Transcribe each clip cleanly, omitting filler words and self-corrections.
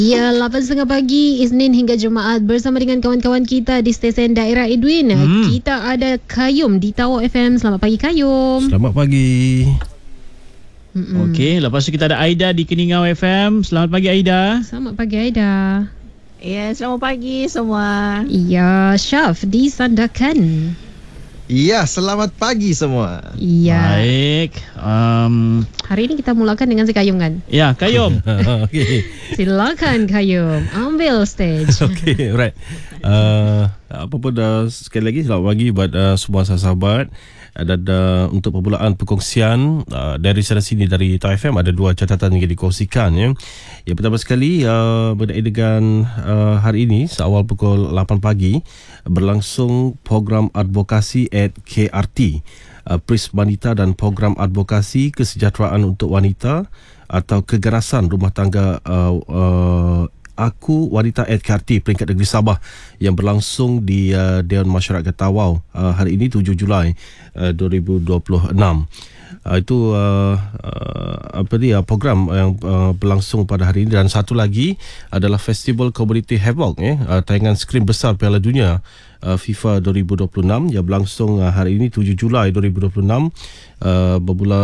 Ya, 8.30 pagi Isnin hingga Jumaat bersama dengan kawan-kawan kita di stesen daerah Edwin. Kita ada Kayum di Tawau FM. Selamat pagi Kayum. Selamat pagi. Okey, lepas tu kita ada Aida di Keningau FM. Selamat pagi Aida. Selamat pagi Aida. Ya, selamat pagi semua. Ya, Syaf di Sandakan. Ya, selamat pagi semua. Ya. Baik. Hari ini kita mulakan dengan si Kayum kan? Ya, Kayum. Okay. Silakan Kayum, ambil stage. Okay, right. Apa pun sekali lagi selamat pagi buat semua sahabat. Dan untuk permulaan perkongsian dari sana sini dari Tawau FM ada dua catatan yang dikongsikan ya. Yang pertama sekali berkaitan dengan hari ini seawal pukul 8 pagi berlangsung program advokasi at KRT Pris Wanita dan program advokasi kesejahteraan untuk wanita atau kegerasan rumah tangga Aku Wanita at KRT peringkat negeri Sabah yang berlangsung di Dewan Masyarakat Tawau hari ini 7 Julai 2026. Itu program yang berlangsung pada hari ini. Dan satu lagi adalah Festival Community Havoc tayangan skrin besar Piala Dunia FIFA 2026 yang berlangsung hari ini 7 Julai 2026 bermula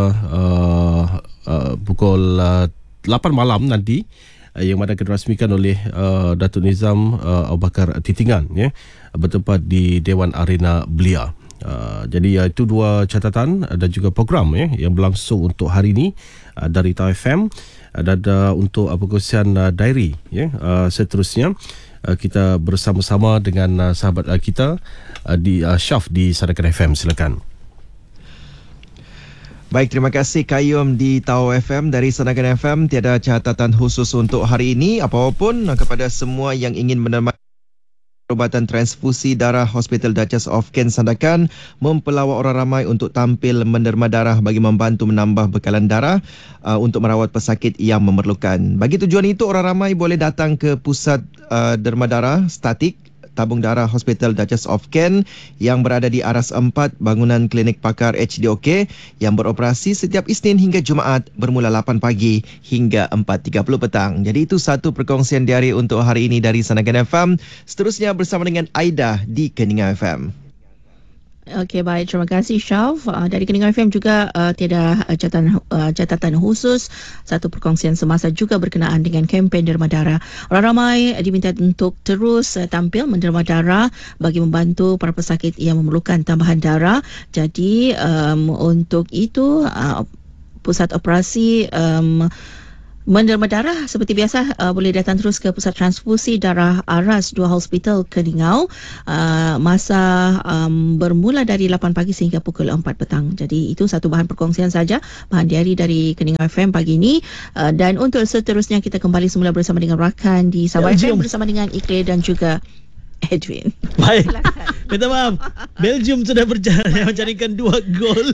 pukul 8 malam nanti, yang mana akan dirasmikan oleh Datuk Nizam Abu Bakar Titingan ya, bertempat di Dewan Arena Belia. Jadi itu dua catatan dan juga program yang berlangsung untuk hari ini dari Tawau FM. Dan untuk perkongsian diary seterusnya kita bersama-sama dengan sahabat kita di Syaf di Sandakan FM. Silakan. Baik, terima kasih Kayum di Tawau FM. Dari Sandakan FM tiada catatan khusus untuk hari ini apapun. Kepada semua yang ingin menerima perubatan transfusi darah, Hospital Duchess of Kent Sandakan mempelawak orang ramai untuk tampil menderma darah bagi membantu menambah bekalan darah untuk merawat pesakit yang memerlukan. Bagi tujuan itu, orang ramai boleh datang ke pusat derma darah statik tabung darah Hospital Duchess of Kent yang berada di Aras 4, bangunan klinik pakar HDOK yang beroperasi setiap Isnin hingga Jumaat bermula 8 pagi hingga 4.30 petang. Jadi itu satu perkongsian diari untuk hari ini dari Sandakan FM. Seterusnya bersama dengan Aida di Keningau FM. Okey, baik. Terima kasih Syaf. Dari Keningau FM juga tiada catatan khusus. Satu perkongsian semasa juga berkenaan dengan kempen derma darah. Orang ramai diminta untuk terus tampil menderma darah bagi membantu para pesakit yang memerlukan tambahan darah. Jadi untuk itu pusat operasi menderma darah seperti biasa boleh datang terus ke pusat transfusi darah Aras 2 Hospital Keningau masa bermula dari 8 pagi sehingga pukul 4 petang. Jadi itu satu bahan perkongsian saja, bahan diari dari Keningau FM pagi ini. Dan untuk seterusnya kita kembali semula bersama dengan rakan di Sabah FM bersama dengan Ikre dan juga Edwin. Baik. Minta maaf. Belgium sudah berjaya mencarikan 2 gol.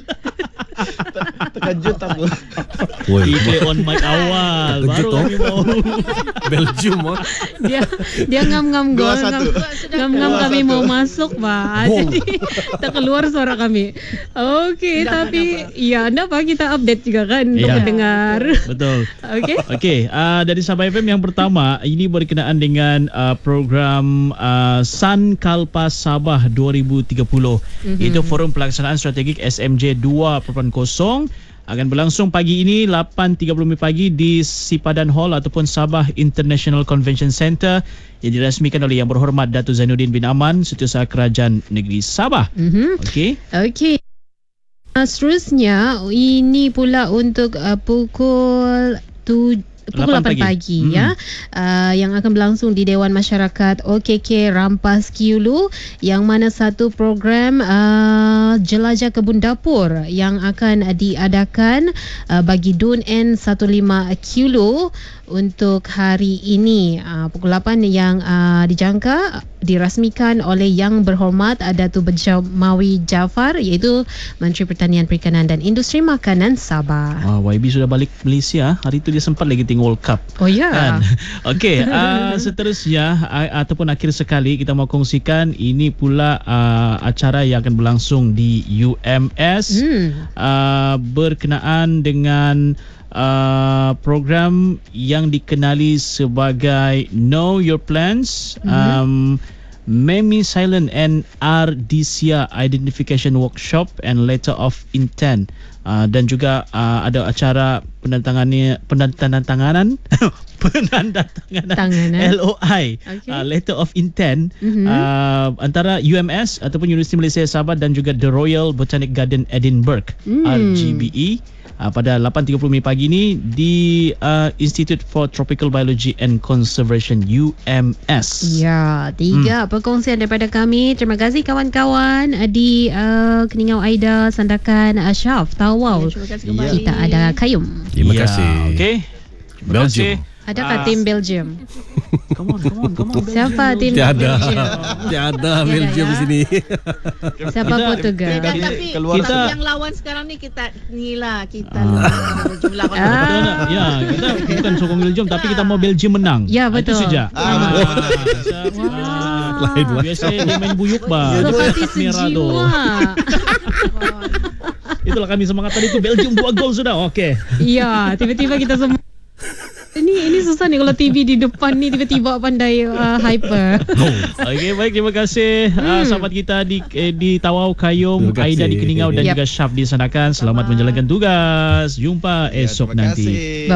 Terkejut aku. Ikre on mic awal. Baru kami mau. Belgium Dia ngam-ngam gol. Ngam-ngam kami mau masuk, Pak. Jadi tak keluar suara kami. Okey, tapi ya anda Pak, kita update juga kan untuk mendengar. Betul. Okey. Dari Sabah FM yang pertama ini berkenaan dengan program Sun Kalpa Sabah 2030. Itu Forum Pelaksanaan Strategik SMJ 2.0 akan berlangsung pagi ini 8.30 pagi di Sipadan Hall ataupun Sabah International Convention Centre yang dirasmikan oleh Yang Berhormat Datuk Zainuddin bin Aman, Setiausaha Kerajaan Negeri Sabah. Okey. Seterusnya ini pula untuk pukul 8 pagi ya, yang akan berlangsung di Dewan Masyarakat OKK Rampas Kiulu, yang mana satu program jelajah kebun dapur yang akan diadakan bagi DUN N15 Kiulu untuk hari ini pukul 8 yang dijangka dirasmikan oleh Yang Berhormat Datuk Berjamawi Jaafar, iaitu Menteri Pertanian, Perikanan dan Industri Makanan Sabah. YB sudah balik Malaysia. Hari itu dia sempat lagi tengok World Cup. Oh ya. Kan? Okey, seterusnya ataupun akhir sekali kita mau kongsikan ini pula acara yang akan berlangsung di UMS berkenaan dengan program yang dikenali sebagai Know Your Plans, Memi Silent and Ardisia Identification Workshop and Letter of Intent, dan juga ada acara penandatanganan LOI, Letter of Intent, antara UMS ataupun Universiti Malaysia Sabah dan juga The Royal Botanic Garden Edinburgh, RGBE, pada 8.30 pagi ni di Institute for Tropical Biology and Conservation, UMS. Ya, 3 perkongsian daripada kami. Terima kasih kawan-kawan di Keningau Aida, Sandakan Syaf, Tawau. Kita ada Kayum. Terima kasih. Okay. Belgium. Adakah tim Belgium? Come on. Siapa tim Tiada. Belgium? Tiada Belgium ya. sini. Siapa Portugal? Tapi yang lawan sekarang ni kita jumlah Ya, kita bukan sokong Belgium, tapi kita mau Belgium menang. Ya, betul. Itu saja. Biasanya dia main buyuk seperti sejiwa. Itulah kami semangat tadi itu. Belgium 2 gol sudah. Okey. Ya, tiba-tiba kita semua ini susah ni kalau TV di depan ni tiba-tiba pandai hyper. Okey, baik, terima kasih sahabat kita di Tawau, Kayum, Aida di Keningau dan juga Syaf di Sandakan. Selamat menjalankan tugas. Jumpa esok nanti.